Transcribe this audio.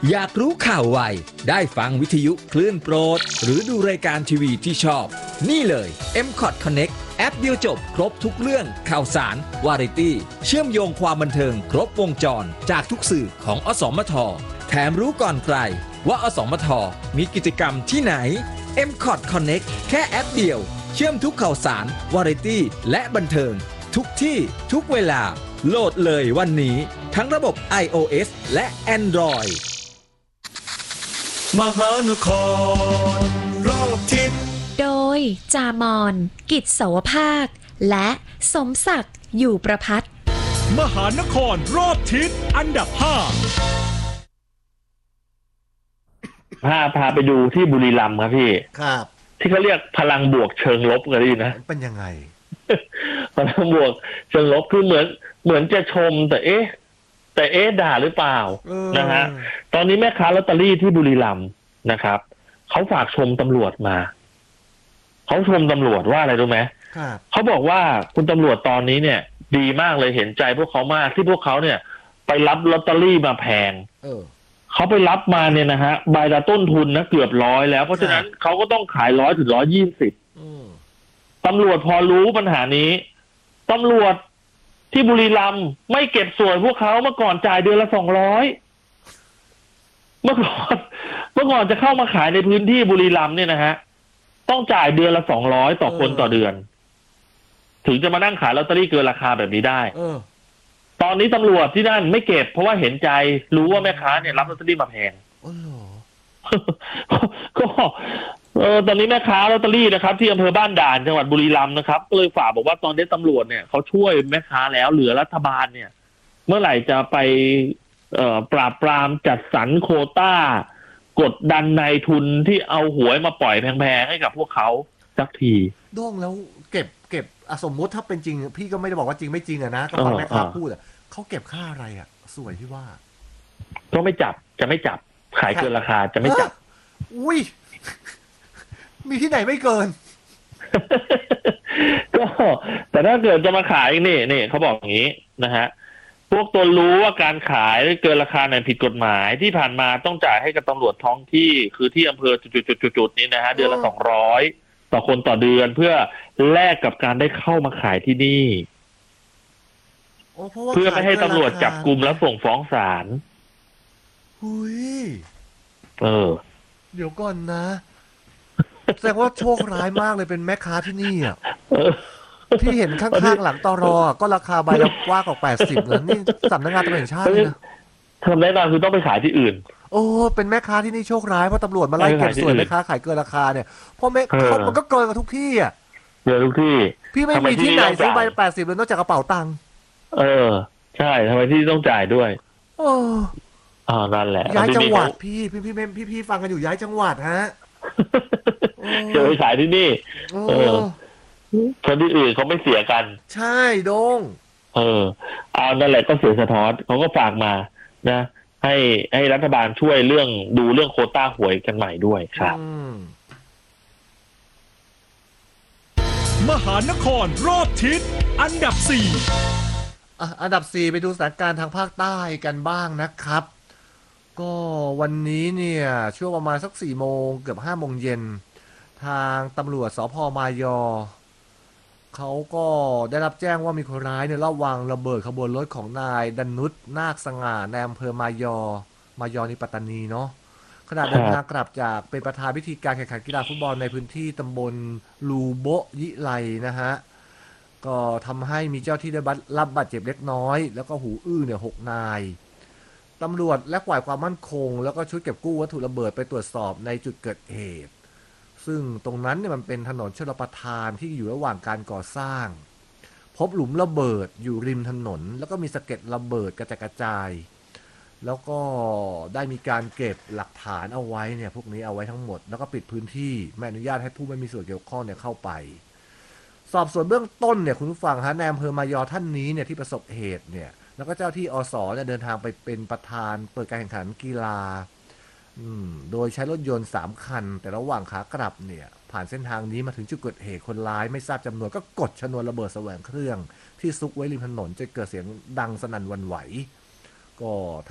อยากรู้ข่าวไวได้ฟังวิทยุคลื่นโปรดหรือดูรายการทีวีที่ชอบ นี่เลย M-Cot Connect แอปเดียวจบครบทุกเรื่องข่าวสาร วาไรตี้ เชื่อมโยงความบันเทิงครบวงจรจากทุกสื่อของอสมท แถมรู้ก่อนใครว่าอสมท มีกิจกรรมที่ไหน M-Cot Connect แค่แอปเดียวเชื่อมทุกข่าวสาร วาไรตี้ และบันเทิง ทุกที่ทุกเวลาโหลดเลยวันนี้ทั้งระบบ iOS และ Android มหานครรอบทิศโดยจามอนกิจเสาวภาคและสมศักดิ์อยู่ประพัฒน์มหานครรอบทิศอันดับพาไปดูที่บุรีรัมย์ครับพี่ครับที่เขาเรียกพลังบวกเชิงลบกันดีนะเป็นยังไงพลังบวกเชิงลบคือเหมือนจะชมแต่เอ๊ะด่าหรือเปล่านะฮะตอนนี้แม่ค้าลอตเตอรี่ที่บุรีรัมย์นะครับเขาฝากชมตำรวจมาเขาชมตำรวจว่าอะไรรู้ไหมเขาบอกว่าคุณตำรวจตอนนี้เนี่ยดีมากเลยเห็นใจพวกเขามากที่พวกเขาเนี่ยไปรับลอตเตอรี่มาแพงเขาไปรับมาเนี่ยนะฮะใบละต้นทุนนะเกือบ100แล้วเพราะฉะนั้นเขาก็ต้องขาย100 ถึง 120ตำรวจพอรู้ปัญหานี้ตำรวจที่บุรีรัมย์ไม่เก็บส่วนพวกเขาเมื่อก่อนจ่ายเดือนละ200เมื่อก่อนจะเข้ามาขายในพื้นที่บุรีรัมย์เนี่ยนะฮะต้องจ่ายเดือนละ200ต่อคนต่อเดือนถึงจะมานั่งขายลอตเตอรี่เกินราคาแบบนี้ได้ตอนนี้ตำรวจที่นั่นไม่เก็บเพราะว่าเห็นใจรู้ว่าแม่ค้าเนี่ยรับลอตเตอรี่มาแพงก็ตอนนี้แม่ค้าลอตเตอรี่นะครับที่อำเภอบ้านด่านจังหวัดบุรีรัมย์นะครับก็เลยฝากบอกว่าตอนนี้ตำรวจเนี่ยเขาช่วยแม่ค้าแล้วเหลือรัฐบาลเนี่ยเมื่อไหร่จะไปปราบปรามจัดสรรโควต้ากดดันนายทุนที่เอาหวยมาปล่อยแพงๆให้กับพวกเขาสักทีโด้งแล้วเก็บสมมุติถ้าเป็นจริงพี่ก็ไม่ได้บอกว่าจริงไม่จริงอะนะก็ฟังแม่ค้าพูดอะเขาเก็บค่าอะไรอะสวยที่ว่าก็จะไม่จับขายเกินราคาจะไม่จับอุ้ยมีที่ไหนไม่เกินก็แต่ถ้าเกิดจะมาขายนี่เขาบอกอย่างนี้นะฮะพวกตนรู้ว่าการขายเกินราคาเนี่ยผิดกฎหมายที่ผ่านมาต้องจ่ายให้กับตำรวจท้องที่คือที่อำเภอจุดๆนี่นะฮะเดือนละ200ต่อคนต่อเดือนเพื่อแลกกับการได้เข้ามาขายที่นี่เพื่อไม่ให้ตำรวจจับกุมแล้วส่งฟ้องศาลหุยเดี๋ยวก่อนนะแสดงว่าโชคร้ายมากเลยเป็นแม่ค้าที่นี่อ่ะที่เห็นข้างๆหลังตรก็ราคาใบละกว่ากว่า80แล้วนี่สำนักงานตำรวจแห่งชาติเลยนะทำแน่นอนคือต้องไปขายที่อื่นโอ้เป็นแม่ค้าที่นี่โชคร้ายเพราะตำรวจมาไล่เก็บส่วนแม่ค้าขายเกินราคาเนี่ยเพราะแม่เขามันก็เกินกับทุกที่อ่ะเกินทุกที่พี่ไม่มีที่ไหนซื้อใบ80เลยนอกจากกระเป๋าตังค์ใช่ทำไมที่ต้องจ่ายด้วยนั่นแหละย้ายจังหวัดพี่ฟังกันอยู่ย้ายจังหวัดฮะจะไปขายที่นี่คนที่อื่นเขาไม่เสียกันใช่ดงนั่นแหละก็เสียสะท้อนเขาก็ฝากมานะให้รัฐบาลช่วยดูเรื่องโควต้าหวยกันใหม่ด้วยครับมหานครรอบทิศอันดับอันดับ4ไปดูสถานการณ์ทางภาคใต้กันบ้างนะครับก็วันนี้เนี่ยช่วงประมาณสัก4 โมงเกือบ5 โมงเย็นทางตำรวจสภ.มายอเขาก็ได้รับแจ้งว่ามีคนร้ายเนี่ยลอบวางระเบิดขบวนรถของนายดนุชนาคสง่าในอำเภอมายอนี่ปัตตานีเนาะขณะเดินทางกลับจากเป็นประธานพิธีการแข่งขันกีฬาฟุตบอลในพื้นที่ตำบลลูโบยิไลนะฮะก็ทำให้มีเจ้าที่ได้รับบาดเจ็บเล็กน้อยแล้วก็หูอื้อเนี่ย6 นายตำรวจและฝ่ายความมั่นคงแล้วก็ชุดเก็บกู้วัตถุระเบิดไปตรวจสอบในจุดเกิดเหตุซึ่งตรงนั้นเนี่ยมันเป็นถนนชลประทานที่อยู่ระหว่างการก่อสร้างพบหลุมระเบิดอยู่ริมถนนแล้วก็มีสะเก็ดระเบิดกระจายแล้วก็ได้มีการเก็บหลักฐานเอาไว้เนี่ยพวกนี้เอาไว้ทั้งหมดแล้วก็ปิดพื้นที่ไม่อนุญาตให้ผู้ไม่มีส่วนเกี่ยวข้องเนี่ยเข้าไปสอบสวนเบื้องต้นเนี่ยคุณผู้ฟังฮะนายอำเภอมายอท่านนี้เนี่ยที่ประสบเหตุเนี่ยแล้วก็เจ้าที่อสเนี่ยเดินทางไปเป็นประธานเปิดการแข่งขันกีฬาโดยใช้รถยนต์3 คันแต่ระหว่างขากลับเนี่ยผ่านเส้นทางนี้มาถึงจุดเกิดเหตุคนร้ายไม่ทราบจำนวนก็กดชนวนระเบิดแสวงเครื่องที่ซุกไว้ริมถนนจนเกิดเสียงดังสนั่นหวั่นไหวก็